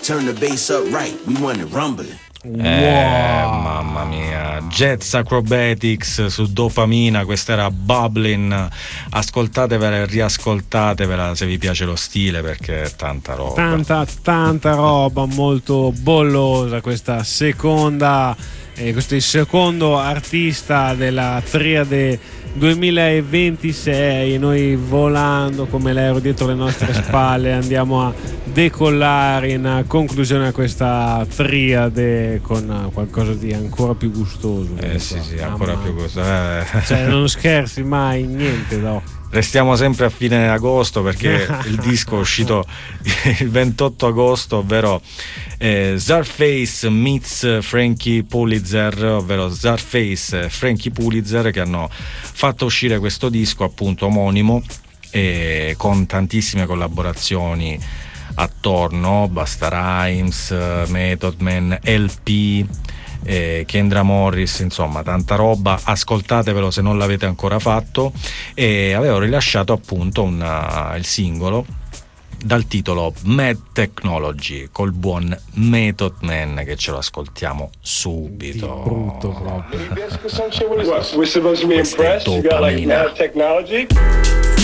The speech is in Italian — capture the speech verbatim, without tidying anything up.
Turn the bass up right, we want it rumbling. Wow. Eh, mamma mia, Jazz Acrobatics su Dopamina, questa era Bubbling, ascoltatevela e riascoltatevela se vi piace lo stile, perché è tanta roba, tanta tanta roba, molto bollosa questa seconda, eh, questo è il secondo artista della triade duemilaventisei, e noi volando come l'aereo dietro le nostre spalle andiamo a decollare in conclusione a questa triade con qualcosa di ancora più gustoso. eh sì sì ancora Mamma. più gustoso, eh. Cioè non scherzi mai, niente no. Restiamo sempre a fine agosto, perché il disco è uscito il ventotto agosto, ovvero eh, Czarface meets Frankie Pulitzer, ovvero Czarface e Frankie Pulitzer, che hanno fatto uscire questo disco appunto omonimo, e con tantissime collaborazioni attorno, Busta Rhymes, Method Man, L P, eh, Kendra Morris, insomma tanta roba. Ascoltatevelo se non l'avete ancora fatto. E avevo rilasciato appunto una, il singolo dal titolo Mad Technology col buon Method Man, che ce lo ascoltiamo subito. Di brutto proprio. We're supposed to be impressed. You got like Mad Technology.